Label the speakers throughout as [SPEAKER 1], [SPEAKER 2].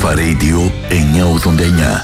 [SPEAKER 1] Αλφα Radio 989.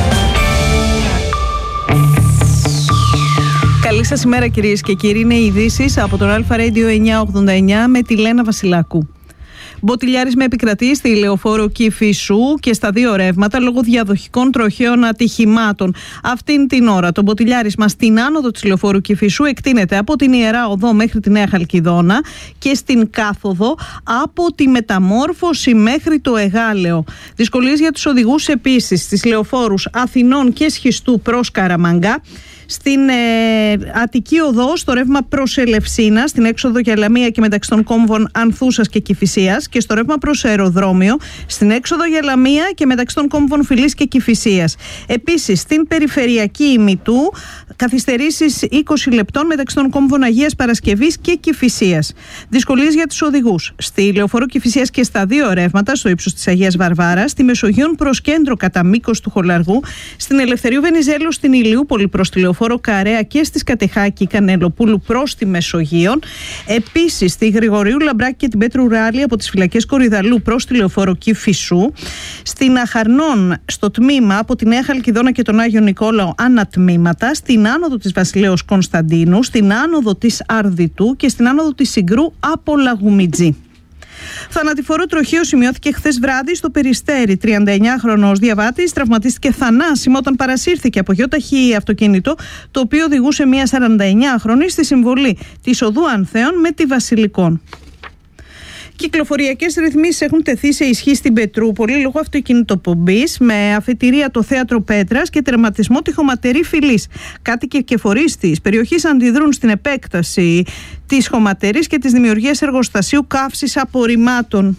[SPEAKER 2] Καλή σας ημέρα κυρίες και κύριοι. Είναι οι ειδήσεις από τον Αλφα Radio 989 με τη Λένα Βασιλάκου. Μποτιλιάρισμα επικρατεί στη λεωφόρο Κηφισού και στα δύο ρεύματα λόγω διαδοχικών τροχαίων ατυχημάτων. Αυτήν την ώρα το μποτιλιάρισμα στην άνοδο της λεωφόρου Κηφισού εκτείνεται από την Ιερά Οδό μέχρι τη Νέα Χαλκιδόνα και στην κάθοδο από τη Μεταμόρφωση μέχρι το Εγάλεο. Δυσκολίες για τους οδηγούς επίσης στις λεωφόρους Αθηνών και Σχιστού προς Καραμανγκά. Στην Αττική Οδό, στο ρεύμα προς Ελευσίνα, στην έξοδο για Λαμία και μεταξύ των κόμβων Ανθούσας και Κηφισίας, και στο ρεύμα προς αεροδρόμιο, στην έξοδο για Λαμία και μεταξύ των κόμβων Φυλής και Κηφισίας. Επίσης, στην περιφερειακή ημιτού, καθυστερήσεις 20 λεπτών μεταξύ των κόμβων Αγίας Παρασκευής και Κηφισίας. Δυσκολίες για τους οδηγούς στη λεωφόρο Κηφισίας και στα δύο ρεύματα, στο ύψος της Αγίας Βαρβάρας, στη Μεσογείων προς κέντρο κατά μήκος του Χολαργού, στην Ελευθερίου Βενιζέλου στην Ηλιούπολη προς τη λεωφόρο Καρέα και στις Κατεχάκη Κανελοπούλου προς τη Μεσογείων. Επίσης στη Γρηγορίου Λαμπράκη και την Πέτρου Ράλη από τις φυλακές Κορυδαλού προς τη λεωφόρο Κηφισού. Στην Αχαρνών στο τμήμα από τη Νέα Χαλκιδόνα και τον Άγιο Νικόλαο ανατμήματα. Στην άνοδο της Βασιλέως Κωνσταντίνου, στην άνοδο της Αρδιτού και στην άνοδο της Συγκρού από Λαγουμιτζή. Θανατηφόρο τροχαίο σημειώθηκε χθες βράδυ στο Περιστέρι. 39χρονος διαβάτης τραυματίστηκε θανάσιμα όταν παρασύρθηκε από γιοταχή αυτοκίνητο, το οποίο οδηγούσε μια 49χρονη στη συμβολή της οδού Ανθέων με τη Βασιλικών. Κυκλοφοριακές ρυθμίσεις έχουν τεθεί σε ισχύ στην Πετρούπολη λόγω αυτοκινητοπομπής, με αφετηρία το θέατρο Πέτρας και τερματισμό τη χωματερή Φυλής. Κάτοικοι και φορείς της περιοχής αντιδρούν στην επέκταση της χωματερής και της δημιουργίας εργοστασίου καύσης απορριμμάτων.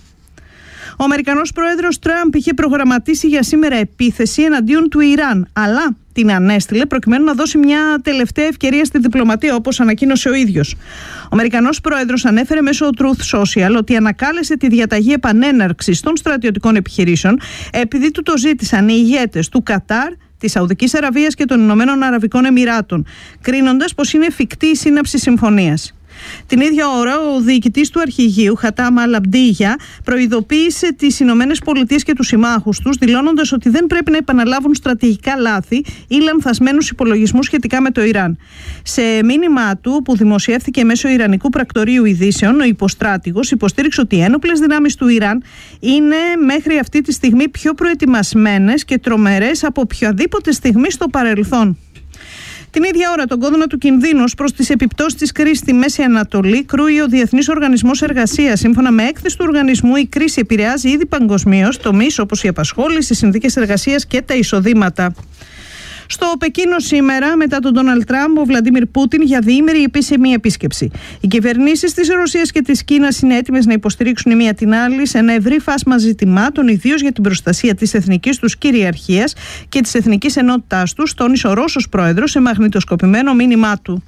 [SPEAKER 2] Ο Αμερικανός πρόεδρος Τραμπ είχε προγραμματίσει για σήμερα επίθεση εναντίον του Ιράν, αλλά την ανέστειλε προκειμένου να δώσει μια τελευταία ευκαιρία στη διπλωματία, όπως ανακοίνωσε ο ίδιος. Ο Αμερικανός πρόεδρος ανέφερε μέσω Truth Social ότι ανακάλεσε τη διαταγή επανέναρξης των στρατιωτικών επιχειρήσεων επειδή του το ζήτησαν οι ηγέτες του Κατάρ, της Σαουδικής Αραβίας και των Ηνωμένων Αραβικών Εμιράτων, κρίνοντας πως είναι εφικτή η σύναψη συμφωνίας. Την ίδια ώρα, ο διοικητής του αρχηγείου, Χατάμ Αλ-Αμπντίγια, προειδοποίησε τις Ηνωμένες Πολιτείες και τους συμμάχους τους, δηλώνοντας ότι δεν πρέπει να επαναλάβουν στρατηγικά λάθη ή λανθασμένους υπολογισμούς σχετικά με το Ιράν. Σε μήνυμά του, που δημοσιεύθηκε μέσω Ιρανικού πρακτορείου ειδήσεων, ο υποστράτηγος υποστήριξε ότι οι ένοπλες δυνάμεις του Ιράν είναι μέχρι αυτή τη στιγμή πιο προετοιμασμένες και τρομερές από οποιαδήποτε στιγμή στο παρελθόν. Την ίδια ώρα, τον κόδωνα του κινδύνου προς τις επιπτώσεις της κρίσης στη Μέση Ανατολή κρούει ο Διεθνής Οργανισμός Εργασίας. Σύμφωνα με έκθεση του οργανισμού, η κρίση επηρεάζει ήδη παγκοσμίως τομείς όπως η απασχόληση, οι συνθήκες εργασίας και τα εισοδήματα. Στο Πεκίνο σήμερα, μετά τον Ντόναλντ Τραμπ, ο Βλαντίμιρ Πούτιν για διήμερη επίσημη επίσκεψη. Οι κυβερνήσεις της Ρωσίας και της Κίνας είναι έτοιμες να υποστηρίξουν η μία την άλλη σε ένα ευρύ φάσμα ζητημάτων, ιδίως για την προστασία της εθνικής τους κυριαρχίας και της εθνικής ενότητάς τους, τόνισε ο Ρώσος πρόεδρος σε μαγνητοσκοπημένο μήνυμά του.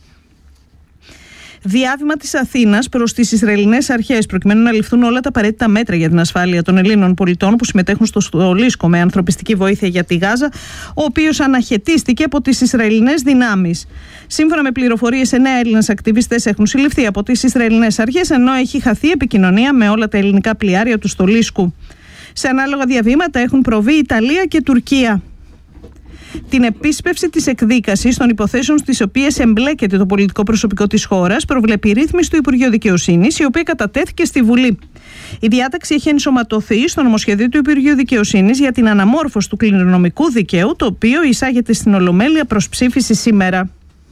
[SPEAKER 2] Διάβημα της Αθήνας προς τις Ισραηλινές αρχές προκειμένου να ληφθούν όλα τα απαραίτητα μέτρα για την ασφάλεια των Ελλήνων πολιτών που συμμετέχουν στο στολίσκο με ανθρωπιστική βοήθεια για τη Γάζα, ο οποίος αναχαιτίστηκε από τις Ισραηλινές δυνάμεις. Σύμφωνα με πληροφορίες, 9 Έλληνες ακτιβιστές έχουν συλληφθεί από τις Ισραηλινές αρχές, ενώ έχει χαθεί επικοινωνία με όλα τα ελληνικά πλοιάρια του στολίσκου. Σε ανάλογα διαβήματα έχουν προβεί Ιταλία και Τουρκία. Την επίσπευση της εκδίκασης των υποθέσεων στις οποίες εμπλέκεται το πολιτικό προσωπικό της χώρας προβλέπει ρύθμιση του Υπουργείου Δικαιοσύνης, η οποία κατατέθηκε στη Βουλή. Η διάταξη έχει ενσωματωθεί στο νομοσχέδιο του Υπουργείου Δικαιοσύνης για την αναμόρφωση του κληρονομικού δικαίου, το οποίο εισάγεται στην Ολομέλεια προς ψήφιση σήμερα.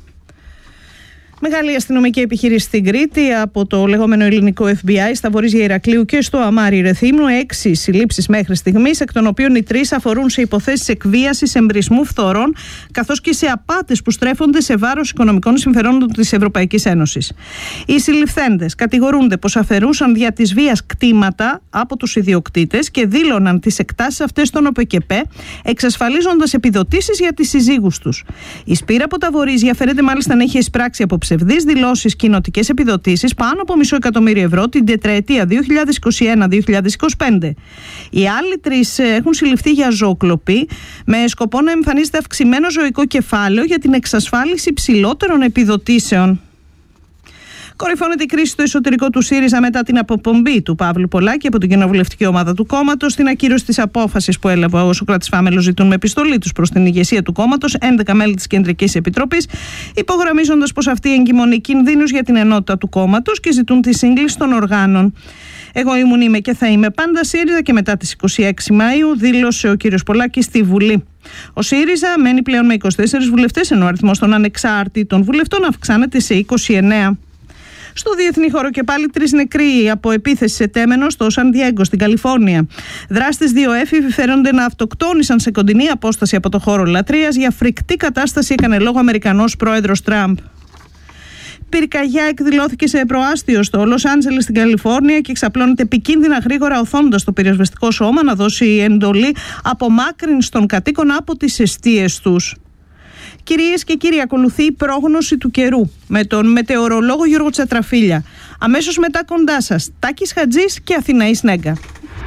[SPEAKER 2] Μεγάλη αστυνομική επιχείρηση στην Κρήτη από το λεγόμενο ελληνικό FBI στα βορίζια Ηρακλείου και στο Αμάρι Ρεθύμνου. 6 συλλήψεις μέχρι στιγμής, εκ των οποίων οι 3 αφορούν σε υποθέσεις εκβίασης, εμπρισμού, φθορών, καθώς και σε απάτες που στρέφονται σε βάρος οικονομικών συμφερόντων της Ευρωπαϊκής Ένωσης. Οι συλληφθέντες κατηγορούνται πως αφαιρούσαν δια της βίας κτήματα από τους ιδιοκτήτες και δήλωναν τις εκτάσεις αυτές στον ΟΠΕΚΕΠΕ, εξασφαλίζοντας επιδοτήσεις για τις συζύγους τους. Η Σπύρα από τα βορίζια φαίνεται μάλιστα να έχει εισπράξει από ψευδείς δηλώσεις κοινοτικές επιδοτήσεις πάνω από €500.000 την τετραετία 2021-2025. Οι άλλοι 3 έχουν συλληφθεί για ζωοκλοπή με σκοπό να εμφανίζεται αυξημένο ζωικό κεφάλαιο για την εξασφάλιση ψηλότερων επιδοτήσεων. Κορυφώνεται η κρίση στο εσωτερικό του ΣΥΡΙΖΑ μετά την αποπομπή του Παύλου Πολάκη από την κοινοβουλευτική ομάδα του κόμματος, την ακύρωση της απόφασης που έλαβε ο Σωκράτης Φάμελος, ζητούν με επιστολή τους προς την ηγεσία του κόμματος 11 μέλη της Κεντρικής Επιτροπής, υπογραμμίζοντας πως αυτή εγκυμονεί κινδύνους για την ενότητα του κόμματος και ζητούν τη σύγκληση των οργάνων. Εγώ ήμουν, είμαι και θα είμαι πάντα ΣΥΡΙΖΑ και μετά τις 26 Μαΐου, δήλωσε ο κύριος Πολάκης στη Βουλή. Ο ΣΥΡΙΖΑ μένει πλέον με 24 βουλευτές, ενώ ο αριθμός των ανεξάρτητων βουλευτών αυξάνεται σε 29. Στο διεθνή χώρο και πάλι 3 νεκροί από επίθεση σε τέμενο στο Σαν Διέγκο στην Καλιφόρνια. Δράστες 2 έφηβοι φέρονται να αυτοκτόνησαν σε κοντινή απόσταση από το χώρο λατρείας. Για φρικτή κατάσταση έκανε λόγο ο Αμερικανός πρόεδρος Τραμπ. Πυρκαγιά εκδηλώθηκε σε προάστιο στο Λος Άντζελες στην Καλιφόρνια και εξαπλώνεται επικίνδυνα γρήγορα, οθώντας το πυροσβεστικό σώμα να δώσει εντολή απομάκρυνση των κατοίκων από τις εστίες τους. Κυρίες και κύριοι, ακολουθεί η πρόγνωση του καιρού με τον μετεωρολόγο Γιώργο Τσατραφίλια. Αμέσως μετά κοντά σας, Τάκης Χατζής και Αθηναής Νέγκα.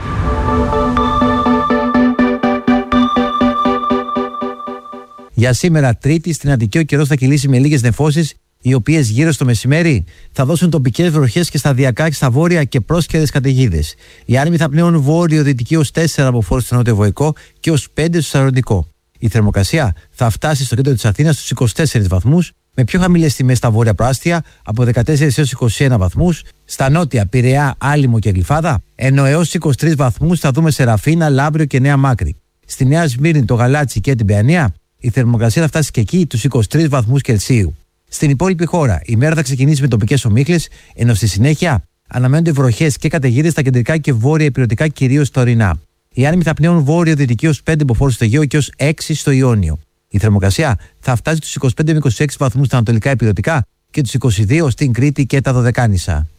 [SPEAKER 3] Για σήμερα Τρίτη στην Αττική ο καιρός θα κυλήσει με λίγες νεφώσεις, οι οποίες γύρω στο μεσημέρι θα δώσουν τοπικές βροχές και σταδιακά στα βόρεια και πρόσχερες καταιγίδες. Οι άνεμοι θα πνέουν βόρειο-δυτική ως 4 από φόρους στο νότιο-βοϊκό και ως 5 στο σαροντικό. Η θερμοκρασία θα φτάσει στο κέντρο της Αθήνας στους 24 βαθμούς, με πιο χαμηλές τιμές στα βόρεια προάστια από 14 έως 21 βαθμούς, στα νότια Πειραιά, Άλυμο και Γλυφάδα, ενώ έως 23 βαθμούς θα δούμε σε Ραφίνα, Λάμπριο και Νέα Μάκρη. Στη Νέα Σμύρνη, το Γαλάτσι και την Παιανία, η θερμοκρασία θα φτάσει και εκεί τους 23 βαθμούς Κελσίου. Στην υπόλοιπη χώρα, η μέρα θα ξεκινήσει με τοπικές ομίχλες, ενώ στη συνέχεια αναμένονται βροχές και καταιγίδες στα κεντρικά και βόρεια ηπειρωτικά, κυρίως στα ορεινά. Οι άνεμοι θα πνέουν βόρειο-δυτική ως 5 από φόρους στο Αιγαίο και ως 6 στο Ιόνιο. Η θερμοκρασία θα φτάσει τους 25 με 26 βαθμούς στα ανατολικά ηπειρωτικά και τους 22 στην Κρήτη και τα Δωδεκάνησα.